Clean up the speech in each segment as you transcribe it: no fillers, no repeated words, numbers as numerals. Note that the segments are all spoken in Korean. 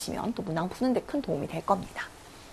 시면 또 문항 푸는데 큰 도움이 될 겁니다.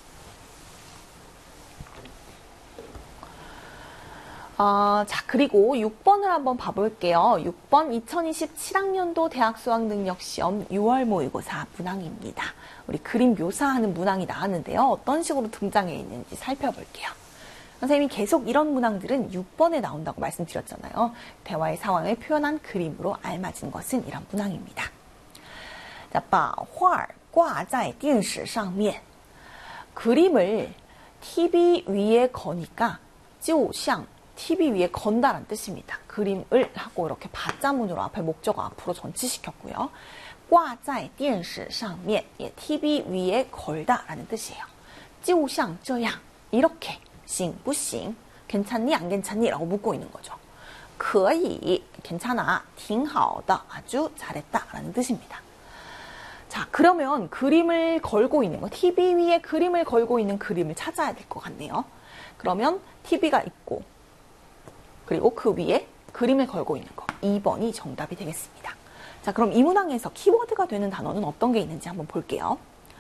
자, 그리고 6번을 한번 봐볼게요. 6번 2027학년도 대학 수학능력시험 6월 모의고사 문항입니다. 우리 그림 묘사하는 문항이 나왔는데요. 어떤 식으로 등장해 있는지 살펴볼게요. 선생님이 계속 이런 문항들은 6번에 나온다고 말씀드렸잖아요. 대화의 상황을 표현한 그림으로 알맞은 것은 이런 문항입니다. 자, 把画挂在电视上面 그림을 TV 위에 거니까 就像 TV 위에 건다라는 뜻입니다. 그림을 하고 이렇게 받자문으로 앞에 목적어 앞으로 전치시켰고요. 挂在电视上面 TV 위에 걸다라는 뜻이에요. 就像这样 이렇게 行不行 괜찮니 안 괜찮니 라고 묻고 있는 거죠. 可以 괜찮아 挺好的 아주 잘했다 라는 뜻입니다. 자, 그러면 그림을 걸고 있는 거, TV 위에 그림을 걸고 있는 그림을 찾아야 될 것 같네요. 그러면 TV가 있고 그리고 그 위에 그림을 걸고 있는 거 2번이 정답이 되겠습니다. 자, 그럼 이 문항에서 키워드가 되는 단어는 어떤 게 있는지 한번 볼게요.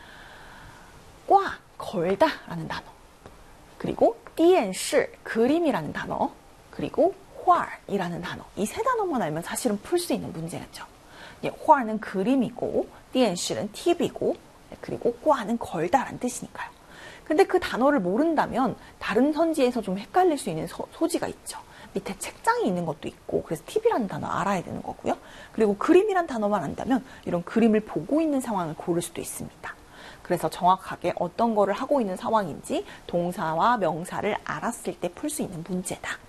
과, 걸다 라는 단어, 그리고 电视, 그림이라는 단어, 그리고 画이라는 단어. 이 세 단어만 알면 사실은 풀 수 있는 문제겠죠. 예, 画는 그림이고 电视는 TV고 그리고 挂는 걸다라는 뜻이니까요. 근데 그 단어를 모른다면 다른 선지에서 좀 헷갈릴 수 있는 소지가 있죠. 밑에 책장이 있는 것도 있고 그래서 TV라는 단어 알아야 되는 거고요. 그리고 그림이란 단어만 안다면 이런 그림을 보고 있는 상황을 고를 수도 있습니다. 그래서 정확하게 어떤 거를 하고 있는 상황인지 동사와 명사를 알았을 때 풀 수 있는 문제다.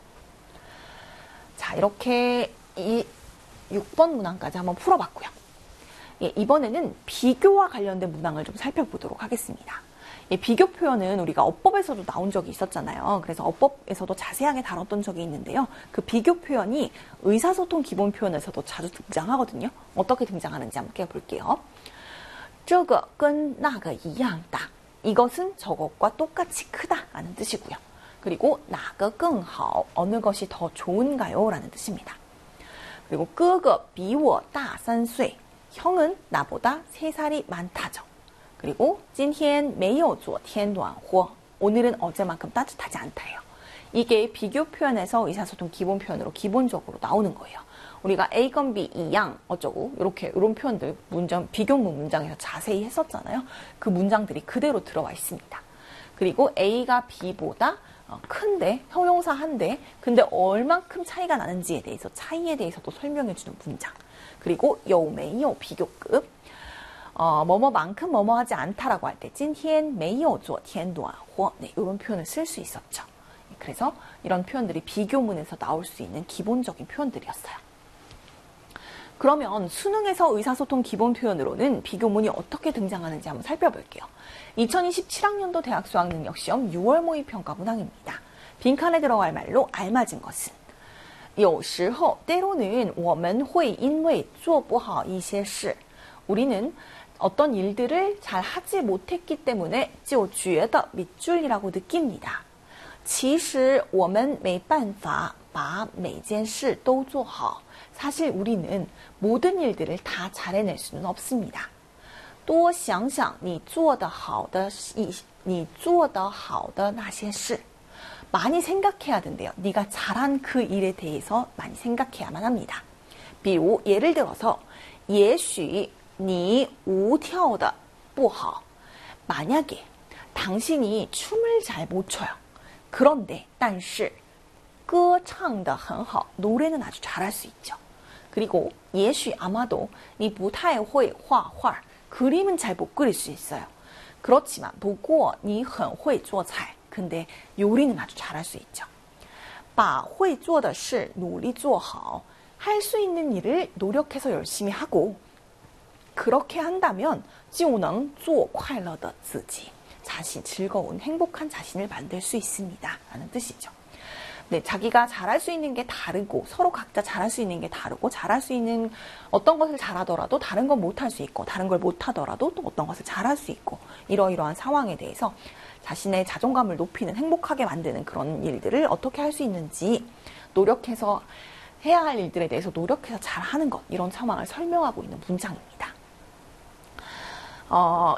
자, 이렇게 이 6번 문항까지 한번 풀어봤고요. 예, 이번에는 비교와 관련된 문항을 좀 살펴보도록 하겠습니다. 예, 비교 표현은 우리가 어법에서도 나온 적이 있었잖아요. 그래서 어법에서도 자세하게 다뤘던 적이 있는데요. 그 비교 표현이 의사소통 기본 표현에서도 자주 등장하거든요. 어떻게 등장하는지 한번 깨볼게요. 这个跟那个一样大. 이것은 저것과 똑같이 크다라는 뜻이고요. 그리고 哪个更好, 어느 것이 더 좋은가요? 라는 뜻입니다. 그리고 哥哥比我大3岁, 형은 나보다 3살이 많다죠. 그리고 今天没有昨天暖和, 오늘은 어제만큼 따뜻하지 않다예요. 이게 비교 표현에서 의사소통 기본 표현으로 기본적으로 나오는 거예요. 우리가 A 건 B 이양 어쩌고 이런 표현들 비교문 문장에서 자세히 했었잖아요. 그 문장들이 그대로 들어와 있습니다. 그리고 A가 B보다 큰데, 형용사 한데, 근데 얼만큼 차이가 나는지에 대해서, 차이에 대해서도 설명해주는 문장. 그리고 有没有 비교급, 뭐뭐만큼 뭐뭐하지 않다라고 할 때, 今天没有昨天暖和, 네, 이런 표현을 쓸 수 있었죠. 그래서 이런 표현들이 비교문에서 나올 수 있는 기본적인 표현들이었어요. 그러면 수능에서 의사소통 기본 표현으로는 비교문이 어떻게 등장하는지 한번 살펴볼게요. 2027학년도 대학 수학능력시험 6월 모의평가 문항입니다. 빈칸에 들어갈 말로 알맞은 것은 有时候 때로는 我们会因为做不好一些事 우리는 어떤 일들을 잘 하지 못했기 때문에 就觉得 밑줄이라고 느낍니다. 其实我们没办法把每件事都做好 사실 우리는 모든 일들을 다 잘해낼 수는 없습니다. 多想想你做得好的那些事 많이 생각해야 된대요. 네가 잘한 그 일에 대해서 많이 생각해야만 합니다. 比如 예를 들어서 也许你舞跳得不好 만약에 당신이 춤을 잘 못 춰요. 그런데 但是歌唱得很好 노래는 아주 잘할 수 있죠. 그리고 也许 아마도 你不太会画画 그림은 잘 못 그릴 수 있어요. 그렇지만 不过你很会做菜 근데 요리는 아주 잘할 수 있죠. 把会做的事努力做好 할 수 있는 일을 노력해서 열심히 하고 그렇게 한다면 就能做快乐的自己 자신 즐거운 행복한 자신을 만들 수 있습니다 라는 뜻이죠. 네, 자기가 잘할 수 있는 게 다르고 서로 각자 잘할 수 있는 게 다르고 잘할 수 있는 어떤 것을 잘하더라도 다른 건 못할 수 있고 다른 걸 못하더라도 또 어떤 것을 잘할 수 있고 이러이러한 상황에 대해서 자신의 자존감을 높이는 행복하게 만드는 그런 일들을 어떻게 할 수 있는지 노력해서 해야 할 일들에 대해서 노력해서 잘하는 것 이런 상황을 설명하고 있는 문장입니다.